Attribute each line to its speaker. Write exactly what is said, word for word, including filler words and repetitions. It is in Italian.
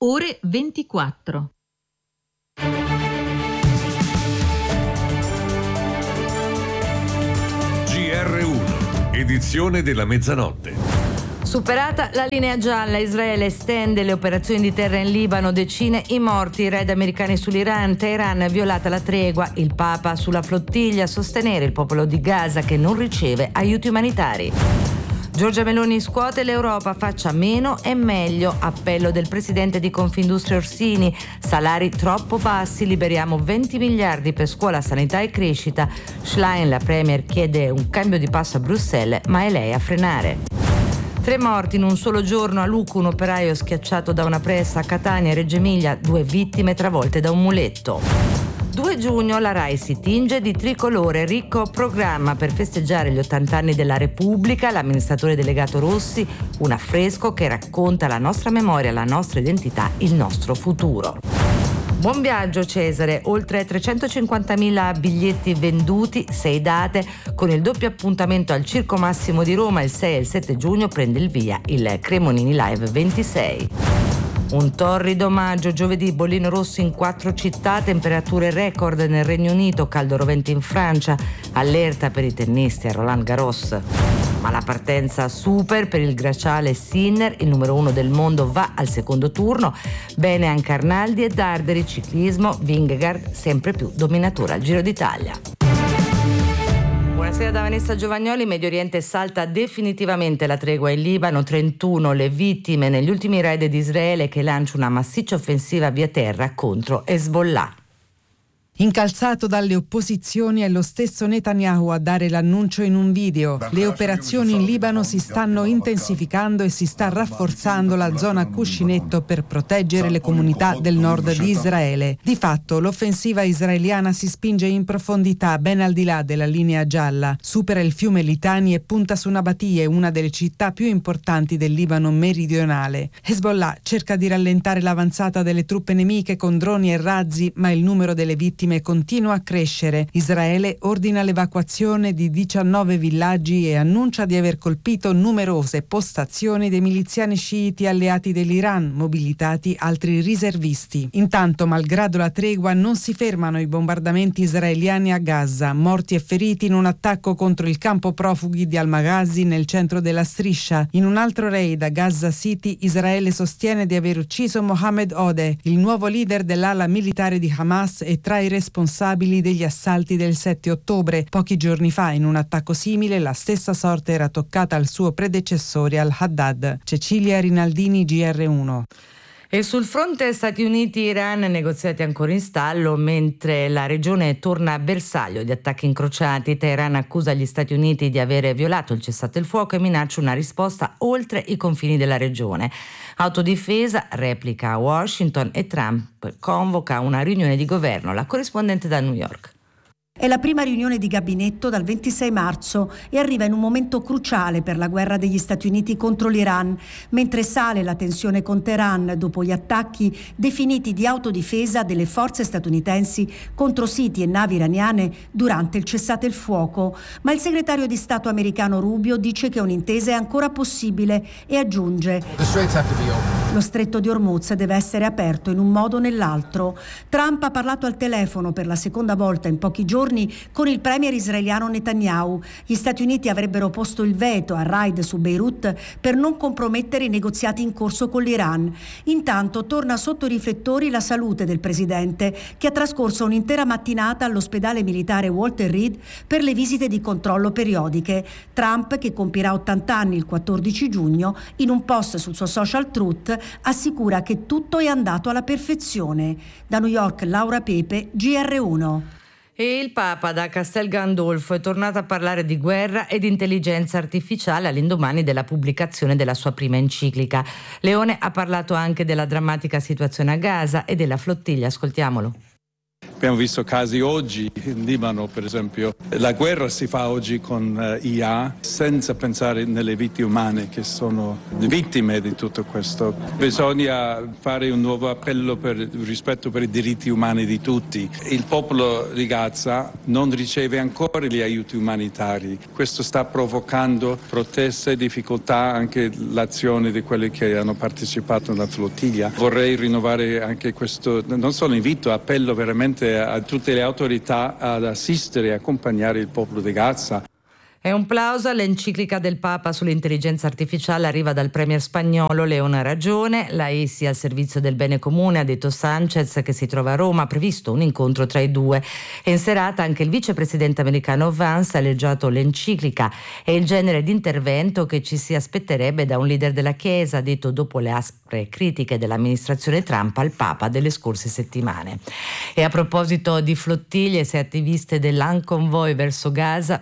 Speaker 1: ore ventiquattro.
Speaker 2: G R uno, edizione della mezzanotte.
Speaker 3: Superata la linea gialla, Israele estende le operazioni di terra in Libano, decine i morti, raid americani sull'Iran, Teheran violata la tregua, il Papa sulla flottiglia, sostenere il popolo di Gaza che non riceve aiuti umanitari. Giorgia Meloni scuote l'Europa, faccia meno e meglio, appello del presidente di Confindustria Orsini, salari troppo bassi, liberiamo venti miliardi per scuola, sanità e crescita. Schlein, la premier, chiede un cambio di passo a Bruxelles, ma è lei a frenare. Tre morti in un solo giorno a Lucca, un operaio schiacciato da una pressa a Catania e Reggio Emilia, due vittime travolte da un muletto. due giugno la Rai si tinge di tricolore, ricco programma per festeggiare gli ottanta anni della Repubblica, l'amministratore delegato Rossi, un affresco che racconta la nostra memoria, la nostra identità, il nostro futuro. Buon viaggio Cesare, oltre trecentocinquantamila biglietti venduti, sei date, con il doppio appuntamento al Circo Massimo di Roma il sei e il sette giugno prende il via il Cremonini Live ventisei. Un torrido maggio, giovedì bollino rosso in quattro città, temperature record nel Regno Unito, caldo rovente in Francia, allerta per i tennisti a Roland Garros. Ma la partenza super per il glaciale Sinner, il numero uno del mondo, va al secondo turno. Bene anche Arnaldi e Darderi, ciclismo, Vingegaard sempre più dominatore al Giro d'Italia. Buonasera da Vanessa Giovagnoli. Medio Oriente salta definitivamente la tregua in Libano, trentuno le vittime negli ultimi raid di Israele che lancia una massiccia offensiva via terra contro Hezbollah.
Speaker 4: Incalzato dalle opposizioni è lo stesso Netanyahu a dare l'annuncio in un video. Le operazioni in Libano si stanno intensificando e si sta rafforzando la zona cuscinetto per proteggere le comunità del nord di Israele. Di fatto l'offensiva israeliana si spinge in profondità ben al di là della linea gialla, supera il fiume Litani e punta su Nabatie, una delle città più importanti del Libano meridionale. Hezbollah cerca di rallentare l'avanzata delle truppe nemiche con droni e razzi, ma il numero delle vittime continua a crescere. Israele ordina l'evacuazione di diciannove villaggi e annuncia di aver colpito numerose postazioni dei miliziani sciiti alleati dell'Iran, mobilitati altri riservisti. Intanto, malgrado la tregua, non si fermano i bombardamenti israeliani a Gaza, morti e feriti in un attacco contro il campo profughi di Al-Maghazi nel centro della striscia. In un altro raid a Gaza City, Israele sostiene di aver ucciso Mohammed Odeh, il nuovo leader dell'ala militare di Hamas e tra i responsabili degli assalti del sette ottobre. Pochi giorni fa, in un attacco simile, la stessa sorte era toccata al suo predecessore al-Haddad. Cecilia Rinaldini, G R uno.
Speaker 3: E sul fronte Stati Uniti-Iran, negoziati ancora in stallo, mentre la regione torna a bersaglio di attacchi incrociati. Teheran accusa gli Stati Uniti di aver violato il cessate il fuoco e minaccia una risposta oltre i confini della regione. Autodifesa replica a Washington e Trump convoca una riunione di governo. La corrispondente da New York.
Speaker 5: È la prima riunione di gabinetto dal ventisei marzo e arriva in un momento cruciale per la guerra degli Stati Uniti contro l'Iran, mentre sale la tensione con Teheran dopo gli attacchi definiti di autodifesa delle forze statunitensi contro siti e navi iraniane durante il cessate il fuoco. Ma il segretario di Stato americano Rubio dice che un'intesa è ancora possibile e aggiunge: lo stretto di Hormuz deve essere aperto in un modo o nell'altro. Trump ha parlato al telefono per la seconda volta in pochi giorni con il premier israeliano Netanyahu. Gli Stati Uniti avrebbero posto il veto al raid su Beirut per non compromettere i negoziati in corso con l'Iran. Intanto torna sotto i riflettori la salute del presidente, che ha trascorso un'intera mattinata all'ospedale militare Walter Reed per le visite di controllo periodiche. Trump, che compirà ottanta anni il quattordici giugno, in un post sul suo social Truth assicura che tutto è andato alla perfezione. Da New York, Laura Pepe, G R uno.
Speaker 3: E il Papa da Castel Gandolfo è tornato a parlare di guerra ed intelligenza artificiale all'indomani della pubblicazione della sua prima enciclica. Leone ha parlato anche della drammatica situazione a Gaza e della flottiglia. Ascoltiamolo.
Speaker 6: Abbiamo visto casi oggi in Libano, per esempio. La guerra si fa oggi con uh, I A senza pensare nelle vite umane che sono vittime di tutto questo. Bisogna fare un nuovo appello per il rispetto per i diritti umani di tutti. Il popolo di Gaza non riceve ancora gli aiuti umanitari. Questo sta provocando proteste, difficoltà, anche l'azione di quelli che hanno partecipato alla flottiglia. Vorrei rinnovare anche questo, non solo invito, appello veramente a tutte le autorità ad assistere e accompagnare il popolo di Gaza.
Speaker 3: E un plauso all'enciclica del Papa sull'intelligenza artificiale arriva dal premier spagnolo León Rajoy. La I S I al servizio del bene comune, ha detto Sanchez, che si trova a Roma, ha previsto un incontro tra i due. E in serata anche il vicepresidente americano Vance ha elogiato l'enciclica e il genere di intervento che ci si aspetterebbe da un leader della Chiesa, detto dopo le aspre critiche dell'amministrazione Trump al Papa delle scorse settimane. E a proposito di flottiglie, sei attiviste dell'Unconvoy verso Gaza